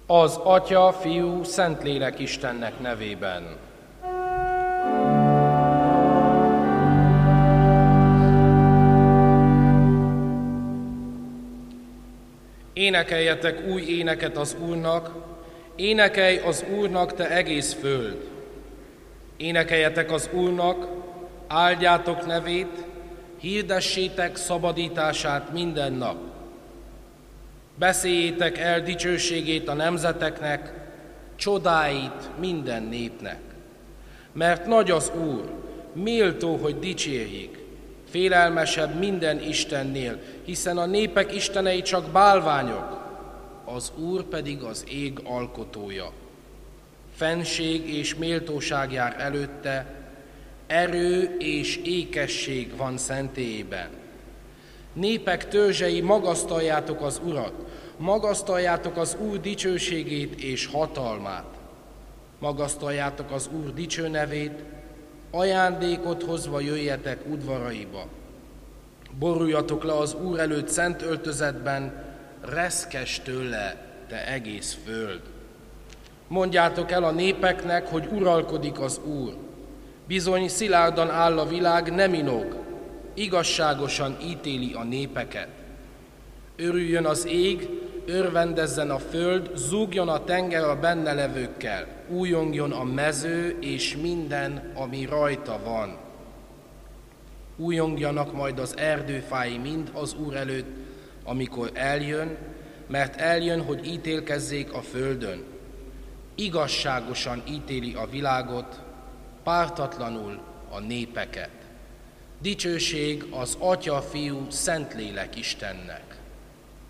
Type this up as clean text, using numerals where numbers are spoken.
Az Atya, Fiú, Szentlélek Istennek nevében. Énekeljetek új éneket az Úrnak, énekelj az Úrnak, te egész föld. Énekeljetek az Úrnak, áldjátok nevét, hirdessétek szabadítását minden nap. Beszéljétek el dicsőségét a nemzeteknek, csodáit minden népnek. Mert nagy az Úr, méltó, hogy dicsérjék, félelmesebb minden istennél, hiszen a népek istenei csak bálványok, az Úr pedig az ég alkotója. Fennség és méltóság jár előtte, erő és ékesség van szentélyében. Népek törzsei, magasztaljátok az Urat, magasztaljátok az Úr dicsőségét és hatalmát. Magasztaljátok az Úr dicső nevét, ajándékot hozva jöjjetek udvaraiba. Boruljatok le az Úr előtt szent öltözetben, reszkes tőle, te egész föld. Mondjátok el a népeknek, hogy uralkodik az Úr. Bizony szilárdan áll a világ, nem inog, igazságosan ítéli a népeket. Örüljön az ég, örvendezzen a föld, zúgjon a tenger a benne levőkkel, újongjon a mező és minden, ami rajta van. Újongjanak majd az erdőfái mind az Úr előtt, amikor eljön, mert eljön, hogy ítélkezzék a földön. Igazságosan ítéli a világot, pártatlanul a népeket. Dicsőség az Atya, Fiú, Szentlélek Istennek.